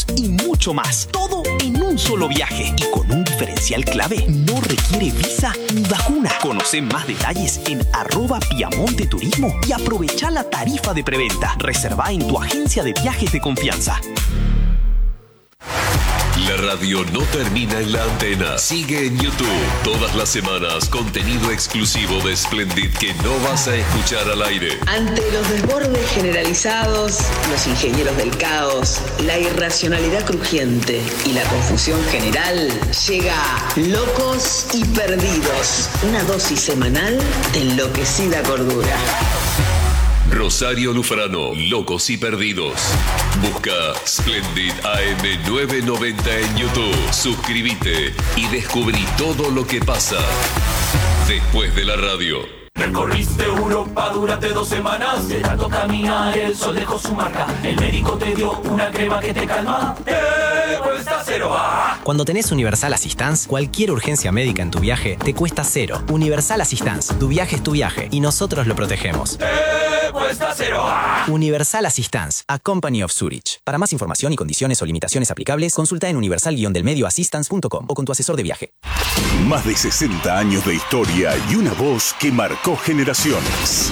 y mucho más. Todo en un solo viaje y con un diferencial clave. No requiere visa ni vacuna. Conoce más detalles en @Piamonte-Turismo y aprovecha la tarifa de preventa. Reserva en tu agencia de viajes de confianza. La radio no termina en la antena. Sigue en YouTube. Todas las semanas, contenido exclusivo de Splendid que no vas a escuchar al aire. Ante los desbordes generalizados, los ingenieros del caos, la irracionalidad crujiente y la confusión general, llega Locos y Perdidos. Una dosis semanal de enloquecida cordura. Rosario Lufrano, Locos y Perdidos. Busca Splendid AM990 en YouTube. Suscríbete y descubrí todo lo que pasa después de la radio. Recorriste Europa durante 2 semanas. De tanto caminar el sol dejó su marca. El médico te dio una crema que te calma. Cuesta cero. Cuando tenés Universal Assistance, cualquier urgencia médica en tu viaje te cuesta cero. Universal Assistance, tu viaje es tu viaje y nosotros lo protegemos. Cuesta cero. Universal Assistance, a Company of Zurich. Para más información y condiciones o limitaciones aplicables, consulta en universal-medioassistance.com o con tu asesor de viaje. Más de 60 años de historia y una voz que marcó generaciones.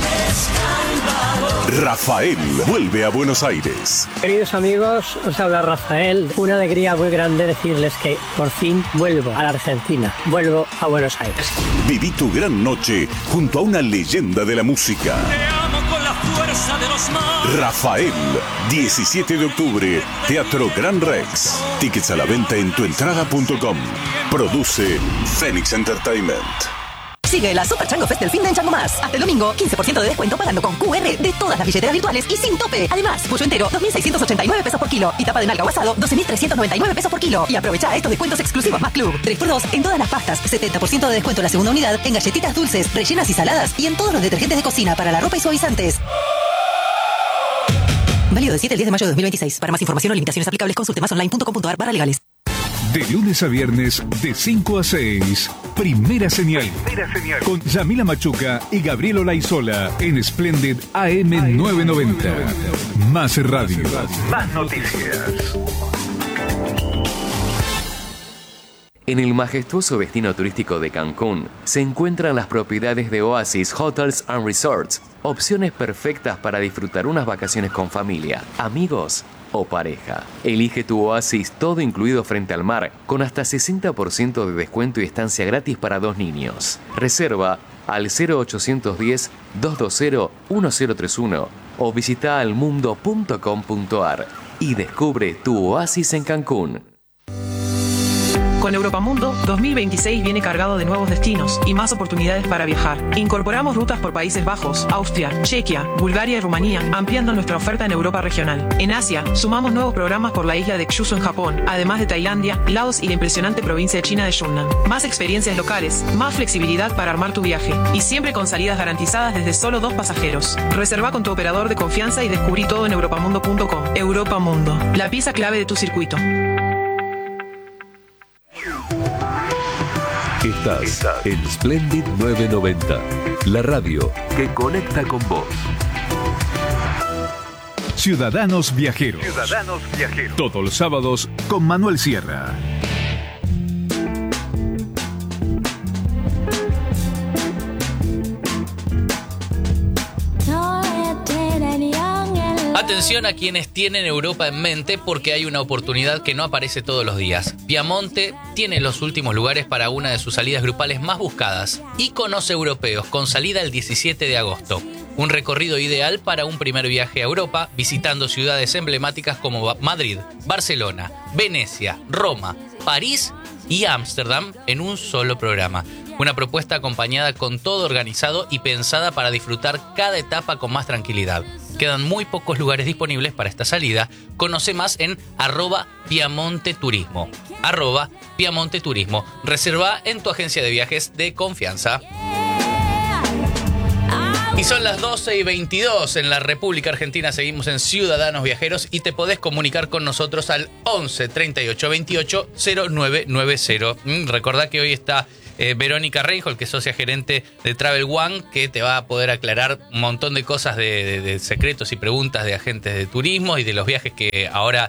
Rafael vuelve a Buenos Aires. Queridos amigos, os habla Rafael. Una alegría muy grande decirles que por fin vuelvo a la Argentina. Vuelvo a Buenos Aires. Viví tu gran noche junto a una leyenda de la música. Te amo con la fuerza de los mares. Rafael, 17 de octubre, Teatro Gran Rex. Tickets a la venta en tuentrada.com. Produce Phoenix Entertainment. Sigue la Super Chango Fest del fin de en Chango Más. Hasta el domingo, 15% de descuento pagando con QR de todas las billeteras virtuales y sin tope. Además, pollo entero, 2.689 pesos por kilo. Y tapa de nalga o asado, 12.399 pesos por kilo. Y aprovecha estos descuentos exclusivos más club. 3x2 en todas las pastas, 70% de descuento en la segunda unidad, en galletitas dulces, rellenas y saladas y en todos los detergentes de cocina para la ropa y suavizantes. Válido del 7 al 10 de mayo de 2026. Para más información o limitaciones aplicables, consulte masonline.com.ar/legales. De lunes a viernes, de 5 a 6, Primera Señal. Con Yamila Machuca y Gabriel Olaizola en Splendid AM990. Más radio. Más noticias. En el majestuoso destino turístico de Cancún se encuentran las propiedades de Oasis Hotels and Resorts, opciones perfectas para disfrutar unas vacaciones con familia, amigos o pareja. Elige tu oasis todo incluido frente al mar, con hasta 60% de descuento y estancia gratis para 2 niños. Reserva al 0810-220-1031 o visita almundo.com.ar y descubre tu oasis en Cancún. Con Europamundo, 2026 viene cargado de nuevos destinos y más oportunidades para viajar. Incorporamos rutas por Países Bajos, Austria, Chequia, Bulgaria y Rumanía, ampliando nuestra oferta en Europa regional. En Asia, sumamos nuevos programas por la isla de Kyushu en Japón, además de Tailandia, Laos y la impresionante provincia de China de Yunnan. Más experiencias locales, más flexibilidad para armar tu viaje y siempre con salidas garantizadas desde solo 2 pasajeros. Reserva con tu operador de confianza y descubrí todo en europamundo.com. Europamundo, la pieza clave de tu circuito. Estás en Splendid 990, la radio que conecta con vos. Ciudadanos Viajeros. Todos los sábados con Manuel Sierra. Atención a quienes tienen Europa en mente porque hay una oportunidad que no aparece todos los días. Piamonte tiene los últimos lugares para una de sus salidas grupales más buscadas. Iconos europeos con salida el 17 de agosto. Un recorrido ideal para un primer viaje a Europa visitando ciudades emblemáticas como Madrid, Barcelona, Venecia, Roma, París y Ámsterdam en un solo programa. Una propuesta acompañada con todo organizado y pensada para disfrutar cada etapa con más tranquilidad. Quedan muy pocos lugares disponibles para esta salida. Conoce más en @PiamonteTurismo. @PiamonteTurismo. Reserva en tu agencia de viajes de confianza. Y son las 12:22 en la República Argentina. Seguimos en Ciudadanos Viajeros y te podés comunicar con nosotros al 11 38 28 0990. Recordá que hoy está Verónica Reinhold, que es socia gerente de Travel One, que te va a poder aclarar un montón de cosas de secretos y preguntas de agentes de turismo y de los viajes que ahora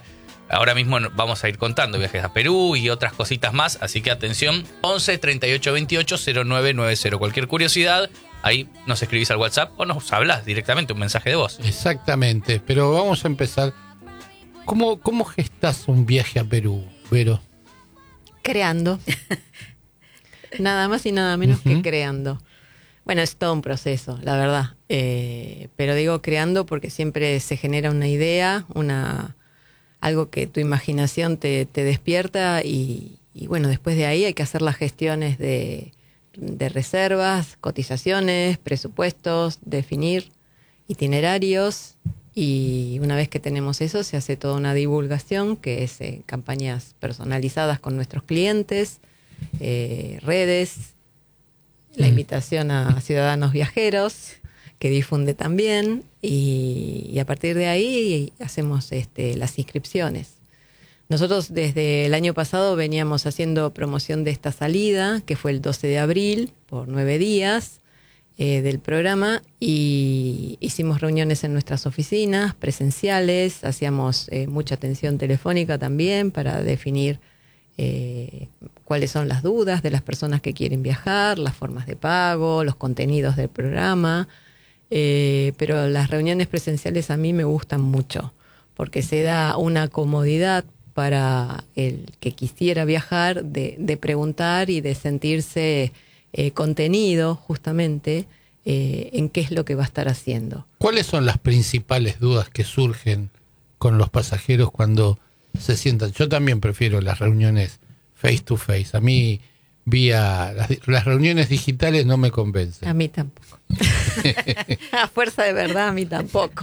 Ahora mismo vamos a ir contando viajes a Perú y otras cositas más, así que atención, 11 38 28 0990. Cualquier curiosidad, ahí nos escribís al WhatsApp o nos hablas directamente, un mensaje de voz. Exactamente, pero vamos a empezar. ¿Cómo gestás un viaje a Perú, Vero? Creando. Nada más y nada menos que creando. Bueno, es todo un proceso, la verdad. Pero digo creando porque siempre se genera una idea, algo que tu imaginación te despierta y bueno, después de ahí hay que hacer las gestiones de reservas, cotizaciones, presupuestos, definir itinerarios y una vez que tenemos eso se hace toda una divulgación que es campañas personalizadas con nuestros clientes, redes, la invitación a ciudadanos viajeros que difunde también y a partir de ahí hacemos las inscripciones. Nosotros desde el año pasado veníamos haciendo promoción de esta salida, que fue el 12 de abril, por 9 días del programa, y hicimos reuniones en nuestras oficinas presenciales, hacíamos mucha atención telefónica también para definir cuáles son las dudas de las personas que quieren viajar, las formas de pago, los contenidos del programa. Pero las reuniones presenciales a mí me gustan mucho porque se da una comodidad para el que quisiera viajar de preguntar y de sentirse contenido justamente en qué es lo que va a estar haciendo. ¿Cuáles son las principales dudas que surgen con los pasajeros cuando se sientan? Yo también prefiero las reuniones face to face. A mí las reuniones digitales no me convencen. A mí tampoco. A fuerza de verdad, a mí tampoco.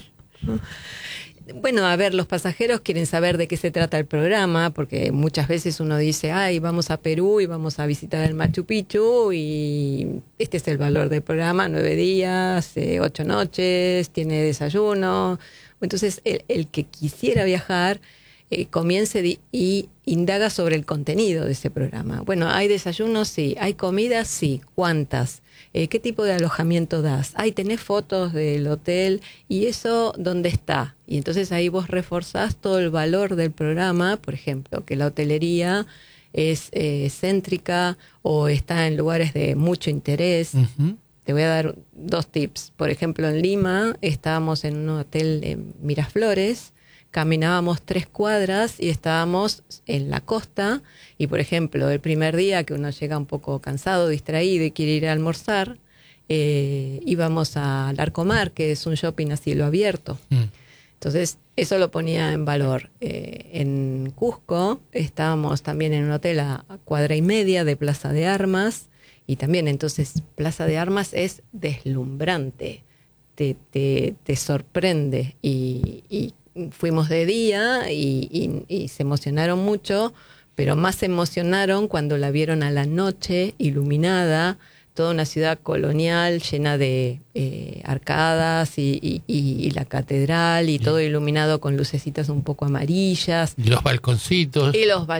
Bueno, a ver, los pasajeros quieren saber de qué se trata el programa, porque muchas veces uno dice, vamos a Perú y vamos a visitar el Machu Picchu y este es el valor del programa, 9 días, 8 noches, tiene desayuno. Entonces, el que quisiera viajar comience y indaga sobre el contenido de ese programa. Bueno, ¿hay desayunos? Sí. ¿Hay comidas? Sí. ¿Cuántas? ¿Qué tipo de alojamiento das? ¿Tenés fotos del hotel? ¿Y eso dónde está? Y entonces ahí vos reforzás todo el valor del programa, por ejemplo, que la hotelería es céntrica o está en lugares de mucho interés. Uh-huh. Te voy a dar 2 tips. Por ejemplo, en Lima estábamos en un hotel en Miraflores, caminábamos 3 cuadras y estábamos en la costa y, por ejemplo, el primer día que uno llega un poco cansado, distraído y quiere ir a almorzar, íbamos al Arcomar, que es un shopping a cielo abierto. Entonces, eso lo ponía en valor. En Cusco estábamos también en un hotel a cuadra y media de Plaza de Armas y también, entonces, Plaza de Armas es deslumbrante, te sorprende y fuimos de día y se emocionaron mucho, pero más se emocionaron cuando la vieron a la noche, iluminada, toda una ciudad colonial llena de arcadas y la catedral y todo iluminado con lucecitas un poco amarillas. Y los balconcitos.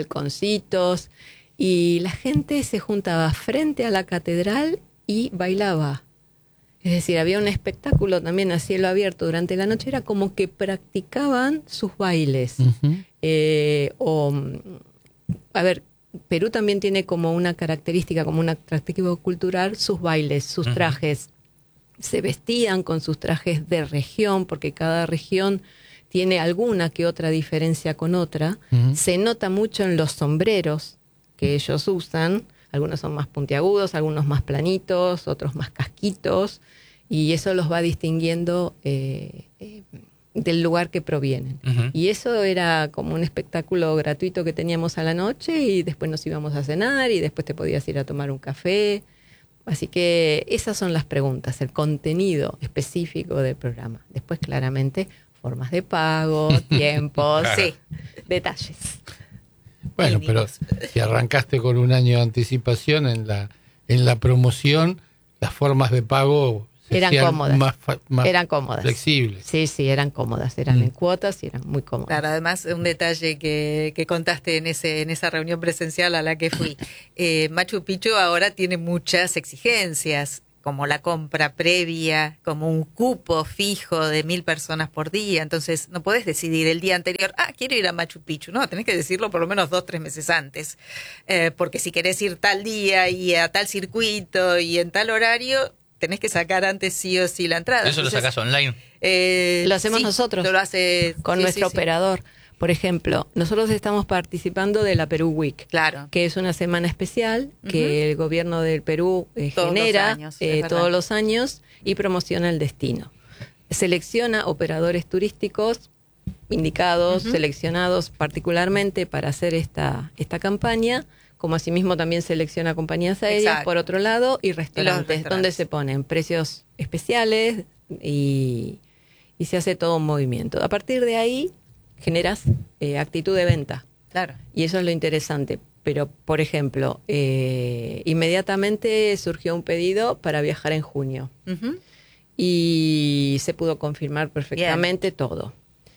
Y la gente se juntaba frente a la catedral y bailaba. Es decir, había un espectáculo también a cielo abierto durante la noche, era como que practicaban sus bailes. Uh-huh. A ver, Perú también tiene como una característica, como un atractivo cultural, sus bailes, sus uh-huh. trajes. Se vestían con sus trajes de región, porque cada región tiene alguna que otra diferencia con otra. Uh-huh. Se nota mucho en los sombreros que ellos usan. Algunos son más puntiagudos, algunos más planitos, otros más casquitos, y eso los va distinguiendo del lugar que provienen. Uh-huh. Y eso era como un espectáculo gratuito que teníamos a la noche y después nos íbamos a cenar y después te podías ir a tomar un café. Así que esas son las preguntas, el contenido específico del programa. Después, claramente, formas de pago, tiempos, sí, detalles. Bueno, pero si arrancaste con un año de anticipación en la promoción, las formas de pago eran cómodas. Eran cómodas. Flexibles. Sí, eran cómodas, eran en cuotas y eran muy cómodas. Claro, además un detalle que contaste en esa reunión presencial a la que fui. Machu Picchu ahora tiene muchas exigencias. como la compra previa, como un cupo fijo de 1.000 personas por día. Entonces no podés decidir el día anterior, quiero ir a Machu Picchu. No, tenés que decirlo por lo menos 2-3 meses antes. Porque si querés ir tal día y a tal circuito y en tal horario, tenés que sacar antes sí o sí la entrada. ¿Eso lo sacás online? Lo hacemos nosotros, lo hace, con nuestro operador. Por ejemplo, nosotros estamos participando de la Perú Week, que es una semana especial que el gobierno del Perú genera todos los años y promociona el destino. Selecciona operadores turísticos indicados, seleccionados particularmente para hacer esta campaña, como asimismo también selecciona compañías aéreas, por otro lado, y restaurantes, donde se ponen precios especiales y se hace todo un movimiento. A partir de ahí generas actitud de venta. Claro. Y eso es lo interesante. Pero, por ejemplo, inmediatamente surgió un pedido para viajar en junio. Y se pudo confirmar perfectamente todo.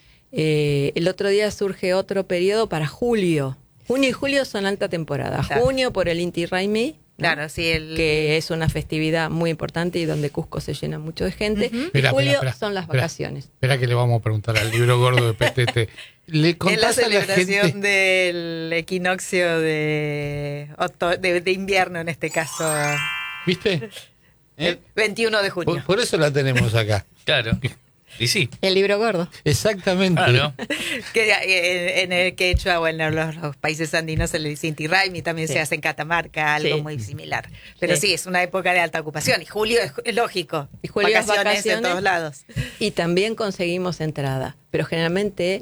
El otro día surge otro periodo para julio. Junio y julio son alta temporada. Claro. Junio por el Inti Raymi, claro, sí, que es una festividad muy importante y donde Cusco se llena mucho de gente. Y julio son las vacaciones. Espera que le vamos a preguntar al libro gordo de PTT. ¿Le contás es la a la gente celebración del equinoccio de invierno en este caso? ¿Viste? El 21 de junio. Por eso la tenemos acá. Claro. Y sí. El libro gordo. Exactamente. Claro. Que en el quechua o en los países andinos se le dice Inti Raymi, también se hace en Catamarca, algo muy similar. Pero sí, es una época de alta ocupación. Y julio es lógico. Y julio vacaciones en todos lados. Y también conseguimos entrada. Pero generalmente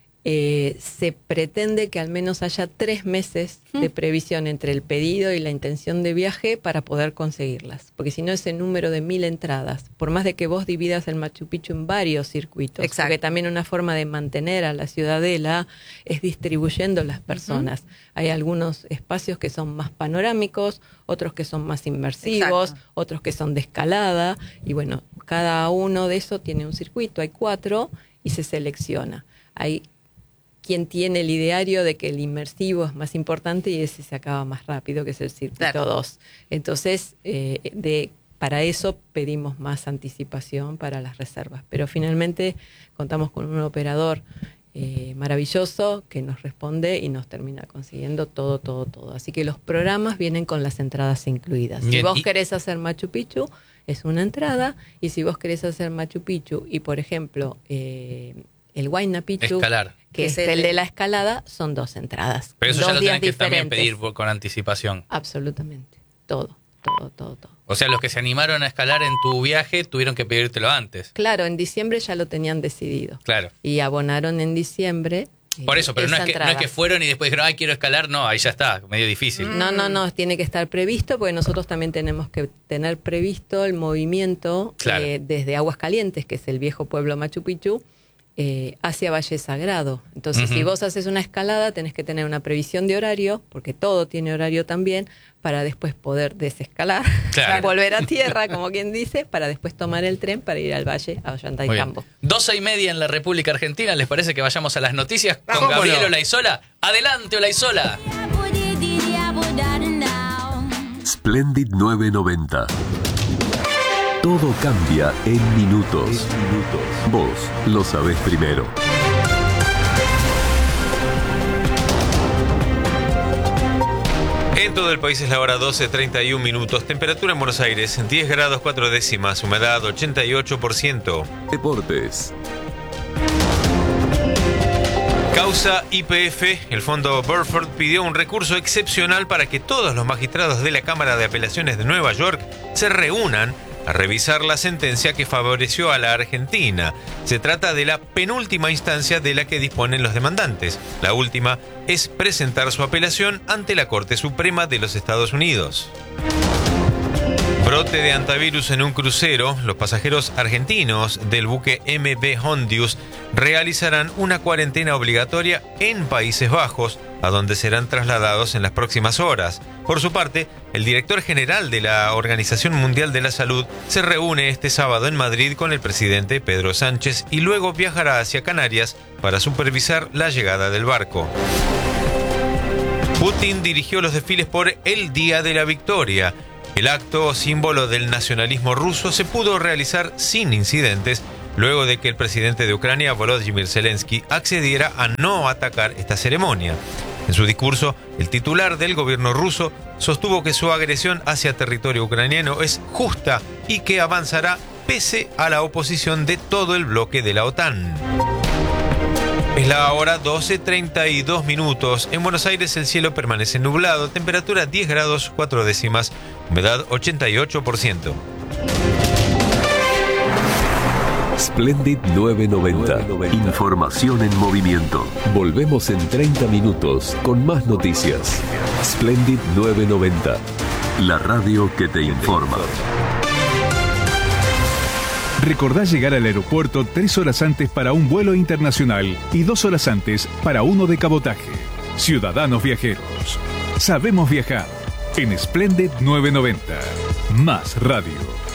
se pretende que al menos haya 3 meses de previsión entre el pedido y la intención de viaje para poder conseguirlas. Porque si no, ese número de 1.000 entradas, por más de que vos dividas el Machu Picchu en varios circuitos, porque también una forma de mantener a la ciudadela es distribuyendo las personas. Hay algunos espacios que son más panorámicos, otros que son más inmersivos, otros que son de escalada, y bueno, cada uno de esos tiene un circuito, hay 4 y se selecciona. Hay quien tiene el ideario de que el inmersivo es más importante y ese se acaba más rápido, que es el circuito 2. Entonces, para eso pedimos más anticipación para las reservas. Pero finalmente contamos con un operador maravilloso que nos responde y nos termina consiguiendo todo. Así que los programas vienen con las entradas incluidas. Si vos querés hacer Machu Picchu, es una entrada, y si vos querés hacer Machu Picchu y, por ejemplo, el Huayna Picchu, que es el de la escalada, son 2 entradas. Pero eso ya lo tenés que también pedir con anticipación. Absolutamente. Todo. O sea, los que se animaron a escalar en tu viaje tuvieron que pedírtelo antes. Claro, en diciembre ya lo tenían decidido. Claro. Y abonaron en diciembre. Por eso, pero no es que fueron y después dijeron, quiero escalar. No, ahí ya está, medio difícil. No, tiene que estar previsto, porque nosotros también tenemos que tener previsto el movimiento desde Aguascalientes, que es el viejo pueblo Machu Picchu, hacia Valle Sagrado. Entonces, si vos haces una escalada, tenés que tener una previsión de horario, porque todo tiene horario también, para después poder desescalar, volver a tierra, como quien dice, para después tomar el tren para ir al valle, a Ollantaytambo. 12:30 en la República Argentina. ¿Les parece que vayamos a las noticias con Gabriel Olaizola? ¡Adelante, Olaizola! Splendid 990. Todo cambia en minutos. Vos lo sabés primero. En todo el país es la hora 12:31 minutos. Temperatura en Buenos Aires 10 grados 4 décimas. Humedad 88%. Deportes. Causa YPF. El fondo Burford pidió un recurso excepcional para que todos los magistrados de la Cámara de Apelaciones de Nueva York se reúnan a revisar la sentencia que favoreció a la Argentina. Se trata de la penúltima instancia de la que disponen los demandantes. La última es presentar su apelación ante la Corte Suprema de los Estados Unidos. Brote de antivirus en un crucero. Los pasajeros argentinos del buque MV Hondius realizarán una cuarentena obligatoria en Países Bajos, a donde serán trasladados en las próximas horas. Por su parte, el director general de la Organización Mundial de la Salud se reúne este sábado en Madrid con el presidente Pedro Sánchez y luego viajará hacia Canarias para supervisar la llegada del barco. Putin dirigió los desfiles por el Día de la Victoria. El acto, símbolo del nacionalismo ruso, se pudo realizar sin incidentes luego de que el presidente de Ucrania, Volodymyr Zelensky, accediera a no atacar esta ceremonia. En su discurso, el titular del gobierno ruso sostuvo que su agresión hacia territorio ucraniano es justa y que avanzará pese a la oposición de todo el bloque de la OTAN. Es la hora 12:32 minutos. En Buenos Aires el cielo permanece nublado, temperatura 10 grados 4 décimas, humedad 88%. Splendid 990. Información en movimiento. Volvemos en 30 minutos con más noticias. Splendid 990. La radio que te informa. Recordá llegar al aeropuerto 3 horas antes para un vuelo internacional y 2 horas antes para uno de cabotaje. Ciudadanos viajeros. Sabemos viajar. En Splendid 990. Más radio.